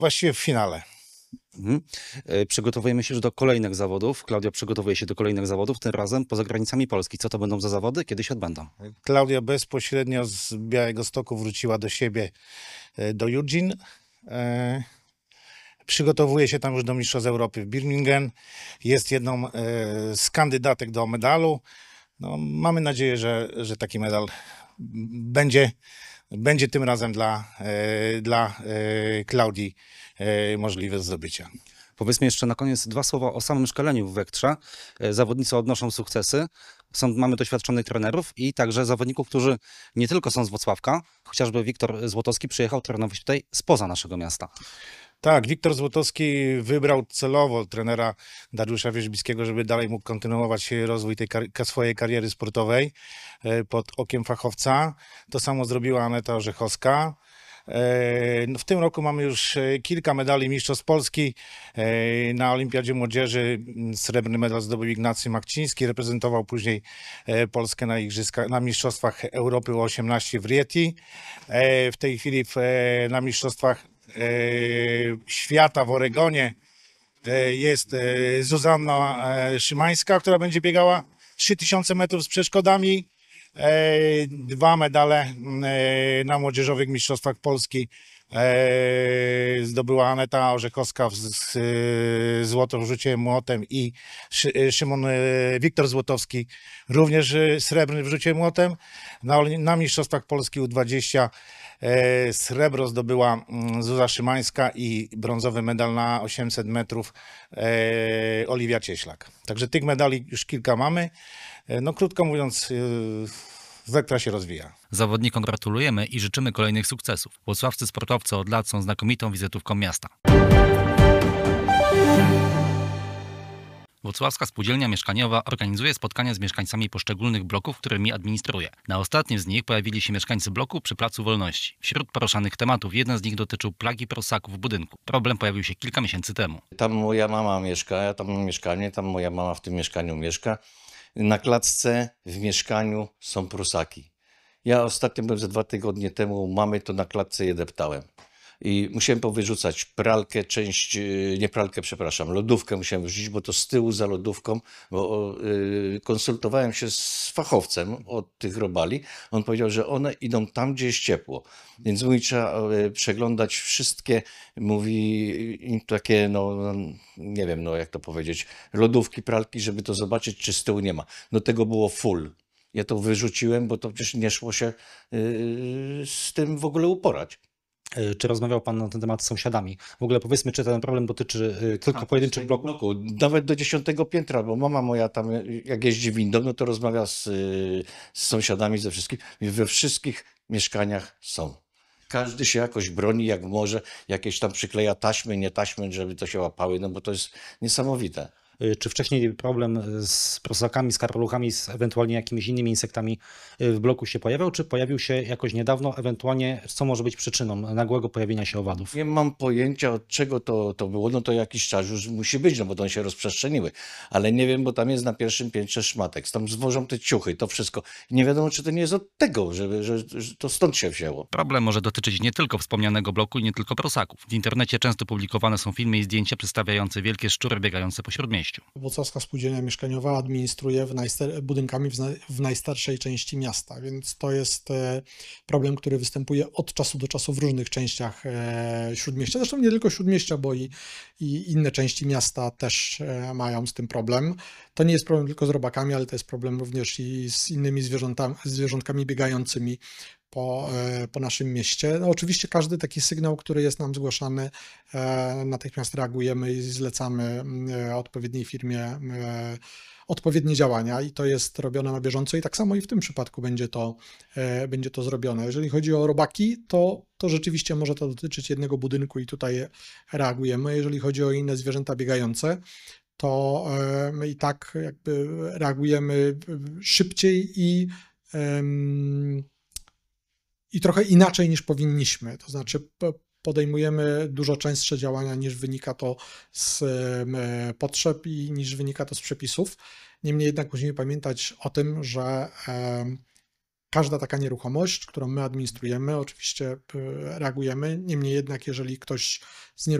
Właściwie w finale. Przygotowujemy się już do kolejnych zawodów. Klaudia przygotowuje się do kolejnych zawodów, tym razem poza granicami Polski. Co to będą za zawody? Kiedy się odbędą? Klaudia bezpośrednio z Białegostoku wróciła do siebie, do Eugene. Przygotowuje się tam już do Mistrzostw Europy w Birmingham. Jest jedną z kandydatek do medalu. No, mamy nadzieję, że taki medal będzie tym razem dla Klaudii możliwe do zdobycia. Powiedzmy jeszcze na koniec dwa słowa o samym szkoleniu w Wektrze. Zawodnicy odnoszą sukcesy. Mamy doświadczonych trenerów i także zawodników, którzy nie tylko są z Włocławka, chociażby Wiktor Złotowski przyjechał trenować tutaj spoza naszego miasta. Tak, Wiktor Złotowski wybrał celowo trenera Dariusza Wierzbickiego, żeby dalej mógł kontynuować rozwój tej swojej kariery sportowej pod okiem fachowca. To samo zrobiła Aneta Orzechowska. W tym roku mamy już kilka medali Mistrzostw Polski. Na Olimpiadzie Młodzieży srebrny medal zdobył Ignacy Makciński, reprezentował później Polskę na Mistrzostwach Europy U18 w Rieti. W tej chwili na Mistrzostwach Świata w Oregonie jest Zuzanna Szymańska, która będzie biegała 3000 metrów z przeszkodami. 2 medale na młodzieżowych mistrzostwach Polski zdobyła Aneta Orzechowska złoto w rzucie młotem i Wiktor Złotowski również srebrny w rzucie młotem. Na mistrzostwach Polski U20 srebro zdobyła Zuza Szymańska i brązowy medal na 800 metrów Oliwia Cieślak. Także tych medali już kilka mamy. No krótko mówiąc, Wektra się rozwija. Zawodnikom gratulujemy i życzymy kolejnych sukcesów. Włocławscy sportowcy od lat są znakomitą wizytówką miasta. Włocławska Spółdzielnia Mieszkaniowa organizuje spotkania z mieszkańcami poszczególnych bloków, którymi administruje. Na ostatnim z nich pojawili się mieszkańcy bloku przy Placu Wolności. Wśród poruszanych tematów jeden z nich dotyczył plagi prosaków w budynku. Problem pojawił się kilka miesięcy temu. Tam moja mama mieszka, ja tam mam mieszkanie, tam moja mama w tym mieszkaniu mieszka. Na klatce w mieszkaniu są prusaki. Ja ostatnio byłem ze 2 tygodnie temu, mamy to na klatce je deptałem. I musiałem powyrzucać pralkę, lodówkę musiałem wyrzucić, bo to z tyłu za lodówką, bo konsultowałem się z fachowcem od tych robali. On powiedział, że one idą tam, gdzie jest ciepło. Więc mówi, trzeba przeglądać wszystkie, mówi, takie, nie wiem, jak to powiedzieć, lodówki, pralki, żeby to zobaczyć, czy z tyłu nie ma. No tego było full. Ja to wyrzuciłem, bo to przecież nie szło się z tym w ogóle uporać. Czy rozmawiał Pan na ten temat z sąsiadami? W ogóle powiedzmy, czy ten problem dotyczy tylko pojedynczych bloków? Nawet do 10 piętra, bo mama moja tam, jak jeździ windą, no to rozmawia z sąsiadami, ze wszystkim. We wszystkich mieszkaniach są. Każdy się jakoś broni, jak może, jakieś tam przykleja taśmy, nie taśmy, żeby to się łapały, no bo to jest niesamowite. Czy wcześniej problem z prosakami, z karoluchami, z ewentualnie jakimiś innymi insektami w bloku się pojawiał, czy pojawił się jakoś niedawno, ewentualnie co może być przyczyną nagłego pojawienia się owadów? Nie mam pojęcia, od czego to było, no to jakiś czas już musi być, no bo to one się rozprzestrzeniły, ale nie wiem, bo tam jest na pierwszym piętrze szmatek, tam zwożą te ciuchy, to wszystko. I nie wiadomo, czy to nie jest od tego, że to stąd się wzięło. Problem może dotyczyć nie tylko wspomnianego bloku i nie tylko prosaków. W internecie często publikowane są filmy i zdjęcia przedstawiające wielkie szczury biegające po śródmieściu. Włocławska Spółdzielnia Mieszkaniowa administruje budynkami w najstarszej części miasta, więc to jest problem, który występuje od czasu do czasu w różnych częściach Śródmieścia. Zresztą nie tylko Śródmieścia, bo i inne części miasta też mają z tym problem. To nie jest problem tylko z robakami, ale to jest problem również i z innymi zwierzątkami biegającymi po naszym mieście. No, oczywiście każdy taki sygnał, który jest nam zgłaszany, natychmiast reagujemy i zlecamy odpowiedniej firmie odpowiednie działania i to jest robione na bieżąco i tak samo i w tym przypadku będzie to zrobione. Jeżeli chodzi o robaki, to rzeczywiście może to dotyczyć jednego budynku i tutaj reagujemy. Jeżeli chodzi o inne zwierzęta biegające, to my i tak jakby reagujemy szybciej i trochę inaczej niż powinniśmy. To znaczy podejmujemy dużo częstsze działania niż wynika to z potrzeb i niż wynika to z przepisów. Niemniej jednak musimy pamiętać o tym, że każda taka nieruchomość, którą my administrujemy, oczywiście reagujemy. Niemniej jednak, jeżeli ktoś z